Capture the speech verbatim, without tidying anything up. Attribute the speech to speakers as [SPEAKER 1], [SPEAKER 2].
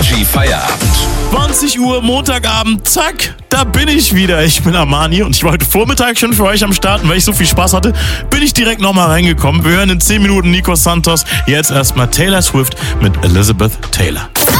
[SPEAKER 1] Energy Feierabend.
[SPEAKER 2] zwanzig Uhr, Montagabend, zack, da bin ich wieder. Ich bin Armani und ich war heute Vormittag schon für euch am Start. Und weil ich so viel Spaß hatte, bin ich direkt nochmal reingekommen. Wir hören in zehn Minuten Nico Santos. Jetzt erstmal Taylor Swift mit Elizabeth Taylor.